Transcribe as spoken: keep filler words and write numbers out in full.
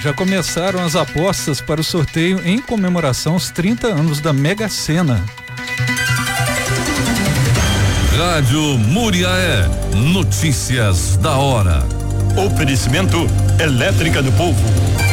Já começaram as apostas para o sorteio em comemoração aos trinta anos da Mega Sena. Rádio Muriaé, notícias da hora. Oferecimento Elétrica do Povo.